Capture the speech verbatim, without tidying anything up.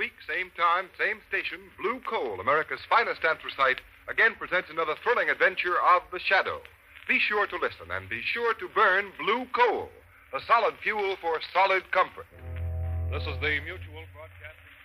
week, same time, same station, Blue Coal, America's finest anthracite, again presents another thrilling adventure of The Shadow. Be sure to listen and be sure to burn Blue Coal, the solid fuel for solid comfort. This is the Mutual Broadcasting